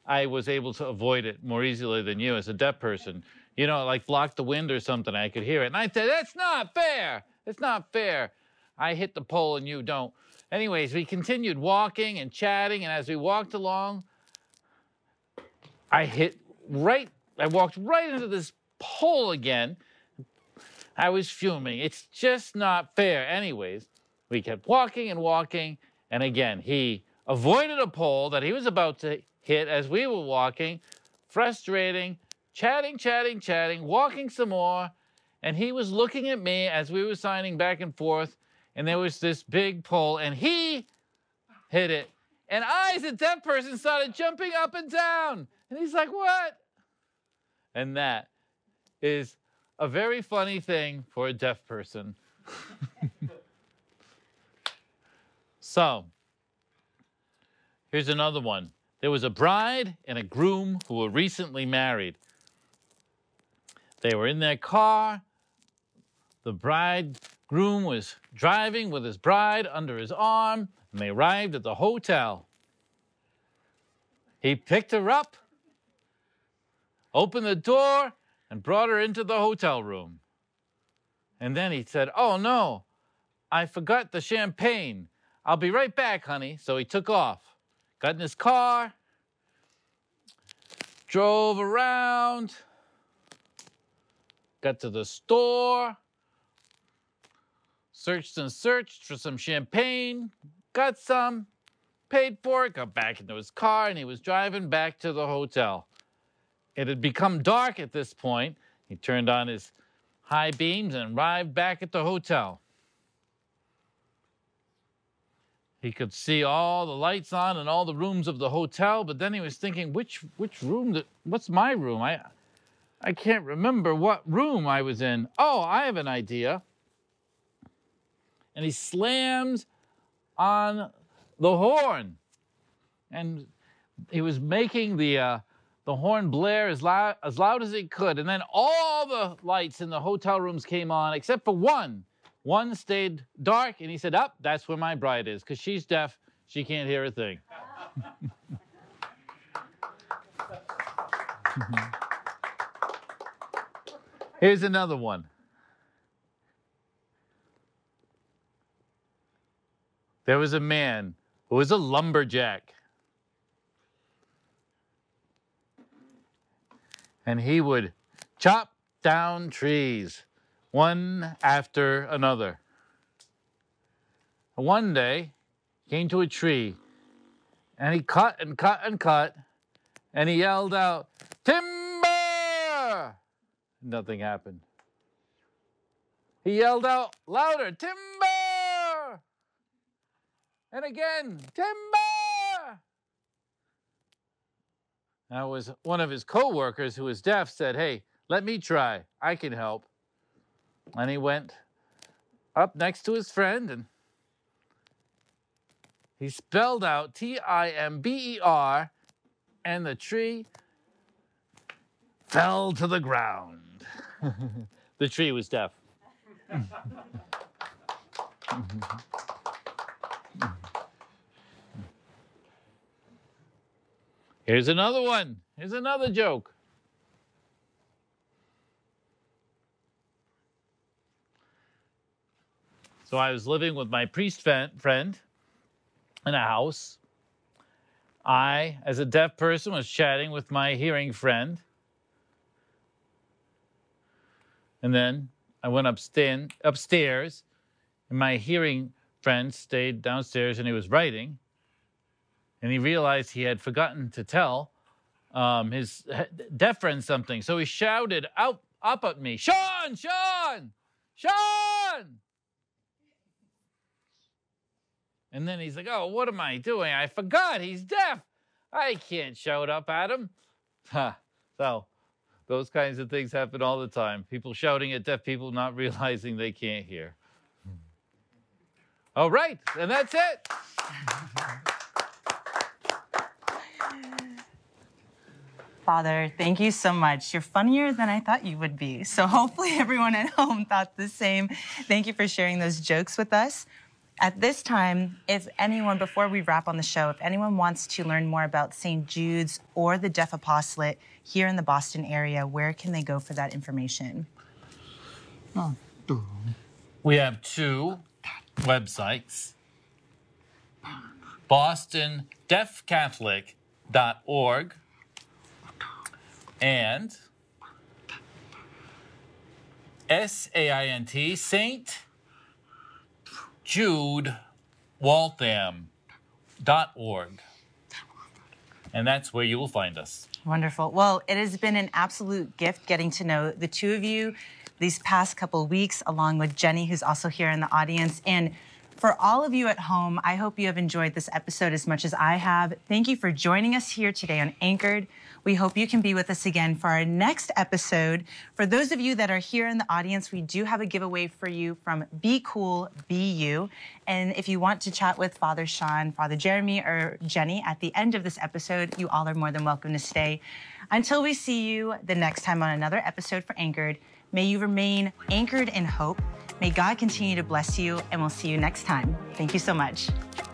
I was able to avoid it more easily than you as a deaf person. You know, like block the wind or something, I could hear it. And I said, that's not fair. It's not fair. I hit the pole and you don't. Anyways, we continued walking and chatting, and as we walked along, I walked right into this pole again. I was fuming. It's just not fair. Anyways, we kept walking and walking, and again, he avoided a pole that he was about to hit as we were walking, frustrating, chatting, walking some more, and he was looking at me as we were signing back and forth, and there was this big pole, and he hit it. And I, as a deaf person, started jumping up and down. And he's like, what? And that is a very funny thing for a deaf person. So, here's another one. There was a bride and a groom who were recently married. They were in their car. The bridegroom was driving with his bride under his arm, and they arrived at the hotel. He picked her up, opened the door, and brought her into the hotel room. And then he said, oh no, I forgot the champagne. I'll be right back, honey. So he took off, got in his car, drove around, got to the store, searched and searched for some champagne, got some, paid for it, got back into his car, and he was driving back to the hotel. It had become dark at this point. He turned on his high beams and arrived back at the hotel. He could see all the lights on in all the rooms of the hotel, but then he was thinking, which room, what's my room? I can't remember what room I was in. Oh, I have an idea. And he slams on the horn. And he was making the horn blare as loud as he could. And then all the lights in the hotel rooms came on, except for one. One stayed dark, and he said, that's where my bride is, because she's deaf. She can't hear a thing. Here's another one. There was a man who was a lumberjack. And he would chop down trees, one after another. One day, he came to a tree, and he cut and cut and cut, and he yelled out, timber! Nothing happened. He yelled out louder, timber! And again, timber! That was one of his co-workers who was deaf said, hey, let me try. I can help. And he went up next to his friend, and he spelled out T-I-M-B-E-R, and the tree fell to the ground. The tree was deaf. Here's another one. Here's another joke. So I was living with my priest friend in a house. I, as a deaf person, was chatting with my hearing friend. And then I went upstairs, and my hearing friend stayed downstairs, and he was writing. And he realized he had forgotten to tell his deaf friend something. So he shouted up at me, Sean, Sean, Sean! And then he's like, oh, what am I doing? I forgot, he's deaf. I can't shout up at him. So those kinds of things happen all the time. People shouting at deaf people not realizing they can't hear. All right, and that's it. Father, thank you so much. You're funnier than I thought you would be. So hopefully everyone at home thought the same. Thank you for sharing those jokes with us. At this time, if anyone, before we wrap on the show, if anyone wants to learn more about St. Jude's or the Deaf Apostolate here in the Boston area, where can they go for that information? We have 2 websites. BostonDeafCatholic.org and SAINT, St. Jude Waltham.org. And that's where you will find us. Wonderful. Well, it has been an absolute gift getting to know the two of you these past couple weeks, along with Jenny, who's also here in the audience. And for all of you at home, I hope you have enjoyed this episode as much as I have. Thank you for joining us here today on Anchored. We hope you can be with us again for our next episode. For those of you that are here in the audience, we do have a giveaway for you from Be Cool, Be You. And if you want to chat with Father Sean, Father Jeremy, or Jenny at the end of this episode, you all are more than welcome to stay. Until we see you the next time on another episode for Anchored, may you remain anchored in hope. May God continue to bless you, and we'll see you next time. Thank you so much.